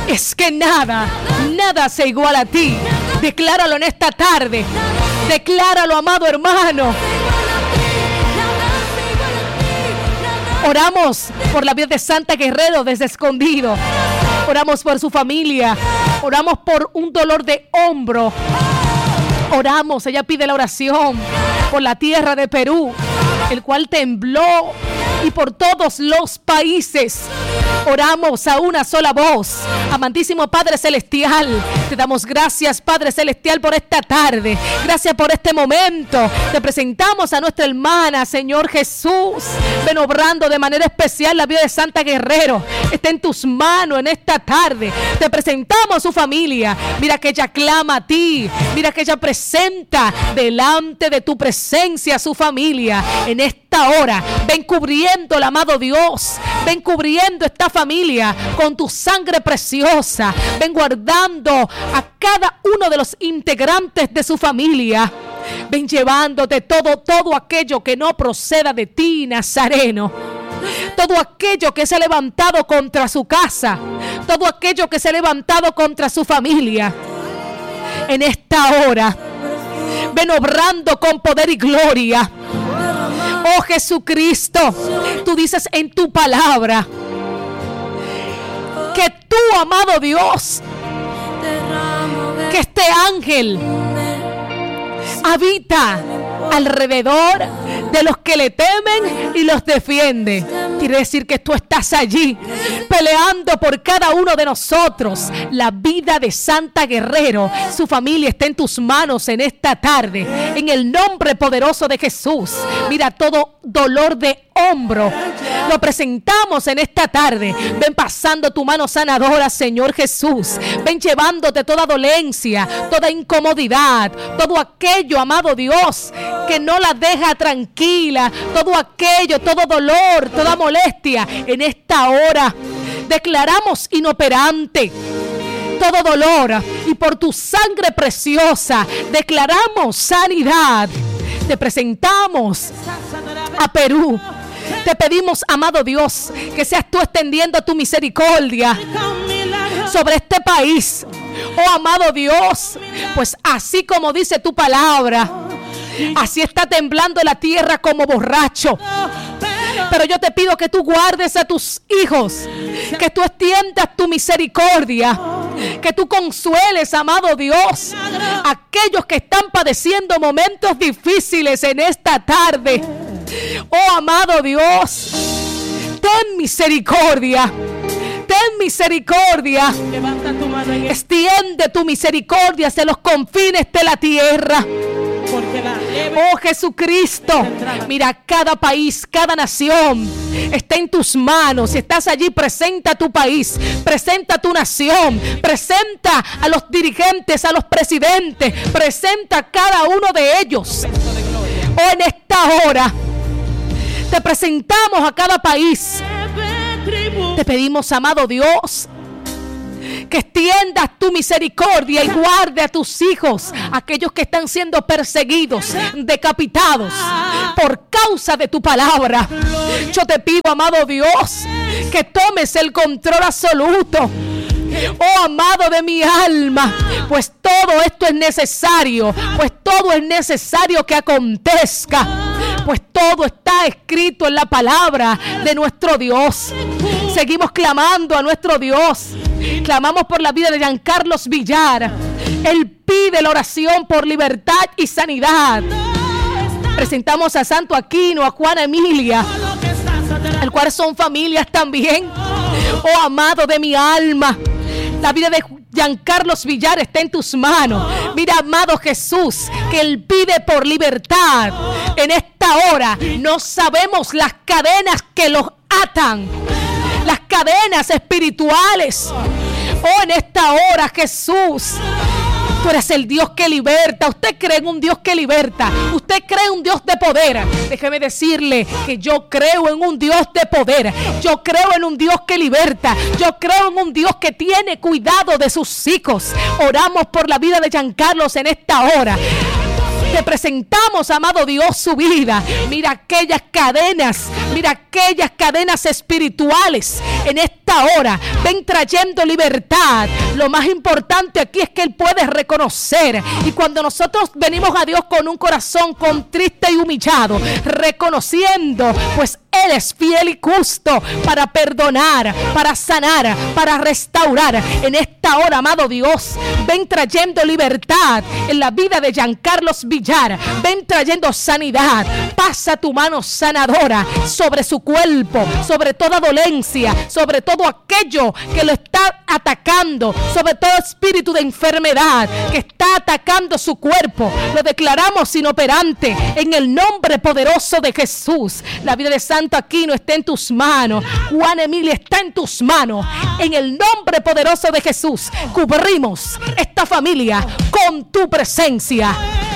es que nada se iguala a ti. Decláralo en esta tarde. Decláralo, amado hermano. Oramos por la vida de Santa Guerrero desde Escondido. Oramos por su familia. Oramos por un dolor de hombro. Oramos, ella pide la oración por la tierra de Perú, el cual tembló, y por todos los países. Oramos a una sola voz. Amantísimo Padre Celestial, te damos gracias, Padre Celestial, por esta tarde. Gracias por este momento. Te presentamos a nuestra hermana, Señor Jesús. Ven obrando de manera especial la vida de Santa Guerrero. Está en tus manos en esta tarde. Te presentamos a su familia. Mira que ella clama a ti. Mira que ella presenta delante de tu presencia a su familia. En esta hora, ven cubriendo el amado Dios. Ven cubriendo esta familia con tu sangre preciosa. Ven guardando a cada uno de los integrantes de su familia. Ven llevándote todo aquello que no proceda de ti, Nazareno. Todo aquello que se ha levantado contra su casa. Todo aquello que se ha levantado contra su familia. En esta hora, ven obrando con poder y gloria. Oh Jesucristo, tú dices en tu palabra que tú, amado Dios, que este ángel habita alrededor de los que le temen y los defiende. Quiere decir que tú estás allí peleando por cada uno de nosotros. La vida de Santa Guerrero, su familia, está en tus manos en esta tarde, en el nombre poderoso de Jesús. Mira, todo dolor de hombro lo presentamos en esta tarde. Ven pasando tu mano sanadora, Señor Jesús. Ven llevándote toda dolencia, toda incomodidad, todo aquello, amado Dios, que no la deja tranquila, todo aquello, todo dolor, toda molestia. En esta hora declaramos inoperante todo dolor, y por tu sangre preciosa declaramos sanidad. Te presentamos a Perú. Te pedimos, amado Dios, que seas tú extendiendo tu misericordia sobre este país. Oh, amado Dios, pues así como dice tu palabra, así está temblando la tierra como borracho. Pero yo te pido que tú guardes a tus hijos, que tú extiendas tu misericordia, que tú consueles, amado Dios, a aquellos que están padeciendo momentos difíciles en esta tarde. Oh, amado Dios, ten misericordia. Ten misericordia. Extiende tu misericordia hacia los confines de la tierra. Oh Jesucristo, mira, cada país, cada nación está en tus manos. Si estás allí, presenta tu país, presenta tu nación, presenta a los dirigentes, a los presidentes, presenta a cada uno de ellos. Oh, en esta hora te presentamos a cada país. Te pedimos, amado Dios, que extiendas tu misericordia y guarde a tus hijos, aquellos que están siendo perseguidos, decapitados por causa de tu palabra. Yo te pido, amado Dios, que tomes el control absoluto. Oh, amado de mi alma, pues todo esto es necesario, pues todo es necesario que acontezca, pues todo está escrito en la palabra de nuestro Dios. Seguimos clamando a nuestro Dios. Clamamos por la vida de Giancarlos Villar. Él pide la oración por libertad y sanidad. Presentamos a Santo Aquino, a Juana Emilia, al cual son familias también. Oh, amado de mi alma, la vida de Giancarlos Villar está en tus manos. Mira, amado Jesús, que Él pide por libertad. En esta hora no sabemos las cadenas que los atan, las cadenas espirituales. Oh, en esta hora, Jesús, tú eres el Dios que liberta. Usted cree en un Dios que liberta. Usted cree en un Dios de poder. Déjeme decirle que yo creo en un Dios de poder. Yo creo en un Dios que liberta. Yo creo en un Dios que tiene cuidado de sus hijos. Oramos por la vida de Giancarlos en esta hora. Te presentamos, amado Dios, su vida. Mira aquellas cadenas espirituales en esta hora. Ven trayendo libertad. Lo más importante aquí es que Él puede reconocer. Y cuando nosotros venimos a Dios con un corazón contrito y humillado, reconociendo, pues Él es fiel y justo para perdonar, para sanar, para restaurar. En esta hora, amado Dios, ven trayendo libertad en la vida de Giancarlos Villar. Ven trayendo sanidad. Pasa tu mano sanadora sobre su cuerpo, sobre toda dolencia, sobre todo aquello que lo está atacando, sobre todo espíritu de enfermedad que está atacando su cuerpo. Lo declaramos inoperante en el nombre poderoso de Jesús. La vida de Santo Aquino está en tus manos. Juan Emilio está en tus manos. En el nombre poderoso de Jesús, cubrimos esta familia con tu presencia.